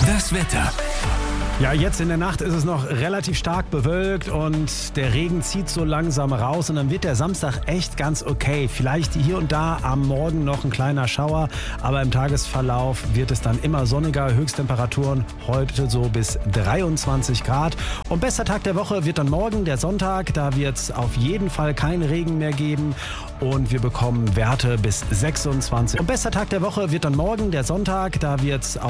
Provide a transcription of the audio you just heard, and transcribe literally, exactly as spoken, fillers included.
Das Wetter. Ja, jetzt in der Nacht ist es noch relativ stark bewölkt und der Regen zieht so langsam raus und dann wird der Samstag echt ganz okay. Vielleicht hier und da am Morgen noch ein kleiner Schauer, aber im Tagesverlauf wird es dann immer sonniger. Höchsttemperaturen heute so bis dreiundzwanzig Grad. Und bester Tag der Woche wird dann morgen, der Sonntag. Da wird es auf jeden Fall keinen Regen mehr geben und wir bekommen Werte bis sechsundzwanzig. Und bester Tag der Woche wird dann morgen, der Sonntag. Da wird es auf